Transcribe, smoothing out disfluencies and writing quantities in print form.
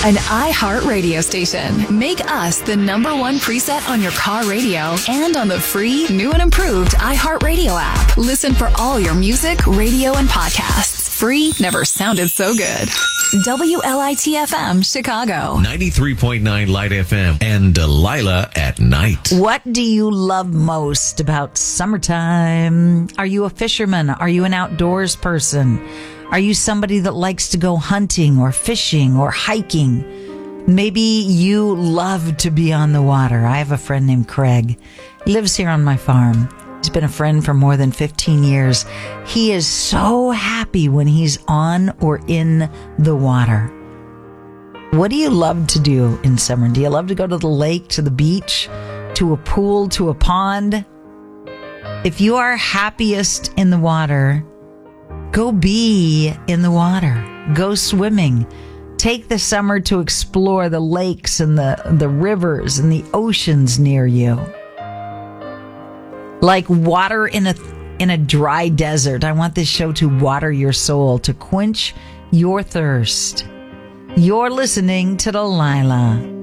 An iHeart radio station. Make us the number one preset on your car radio and on the free, new and improved iHeart Radio app. Listen for all your music, radio, and podcasts. Free never sounded so good. WLIT-FM, Chicago. 93.9 Light FM and Delilah at night. What do you love most about summertime? Are you a fisherman? Are you an outdoors person? Are you somebody that likes to go hunting or fishing or hiking? Maybe you love to be on the water. I have a friend named Craig. He lives here on my farm. He's been a friend for more than 15 years. He is so happy when he's on or in the water. What do you love to do in summer? Do you love to go to the lake, to the beach, to a pool, to a pond? If you are happiest in the water, go be in the water. Go swimming. Take the summer to explore the lakes and the rivers and the oceans near you. Like water in a dry desert. I want this show to water your soul, to quench your thirst. You're listening to Delilah.